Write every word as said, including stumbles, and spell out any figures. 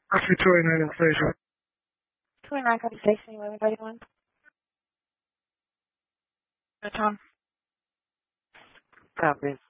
Actually, twenty-nine in station. twenty-nine, copy station, eleven thirty-one. Tom. Copy.